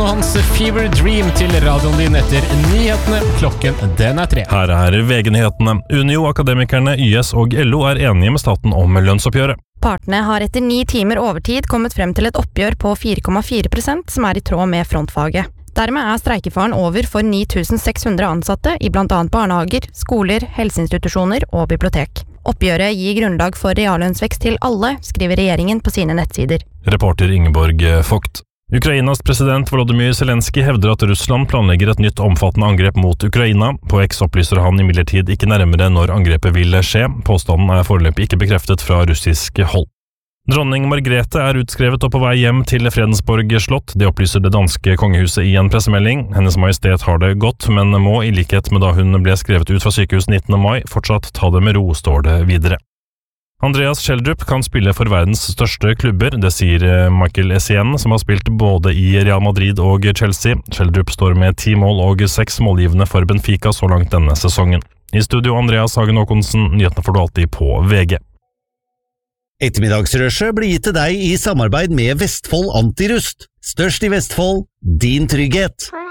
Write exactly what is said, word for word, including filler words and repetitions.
og hans Fever Dream til radioen din etter nyhetene. Klokken den er tre. Her er V G-nyhetene. Unio, Akademikerne, Y S og L O er enige med staten om lønnsoppgjøret. Partene har etter ni timer overtid kommet frem til et oppgjør på fire komma fire prosent, som er i tråd med frontfaget. Dermed er streikefaren over for ni tusen seks hundre ansatte i blant annet barnehager, skoler, helseinstitusjoner og bibliotek. Oppgjøret gir grunnlag for reallønnsvekst til alle, skriver regjeringen på sine nettsider. Reporter Ingeborg Vogt. Ukrainas president Volodymyr Zelensky hevder at Russland planlegger et nytt omfattende angrep mot Ukraina. På X opplyser han imidlertid ikke nærmere når angrepet vil skje. Påstanden er foreløpig ikke bekreftet fra russisk hold. Dronning Margrethe er utskrevet og på vei hjem til Fredensborg slott. Det opplyser det danske kongehuset i en pressemelding. Hennes majestet har det godt, men må, i likhet med da hun ble skrevet ut fra sykehus nittende mai, fortsatt ta det med ro, står det videre. Andreas Schjelderup kan spille for verdens største klubber, det sier Michael Essien, som har spilt både i Real Madrid og Chelsea. Schjelderup står med ti mål og seks målgivende for Benfica så langt denne sesongen. I studio Andreas Hagen Håkonsen, nyhetene får du alltid på V G. Ettermiddagsrushet blir gitt til deg i samarbeid med Vestfold Antirust. Størst i Vestfold, din trygghet.